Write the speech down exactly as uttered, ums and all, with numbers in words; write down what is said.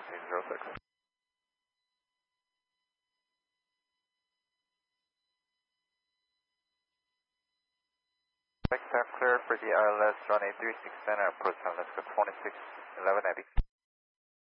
seventeen zero six. Next time clear for the I L S runway three six center approach on let's go twenty-six eleven Eddie.